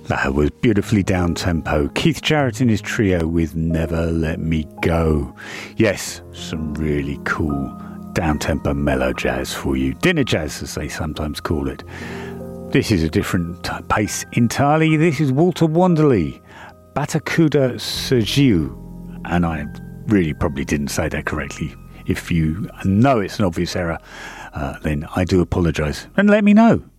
That was beautifully down-tempo. Keith Jarrett in his trio with Never Let Me Go. Yes, some really cool down-tempo mellow jazz for you. Dinner jazz, as they sometimes call it. This is a different pace entirely. This is Walter Wanderley, Batacuda Sergiu. And I really probably didn't say that correctly. If you know it's an obvious error, then I do apologise. And let me know.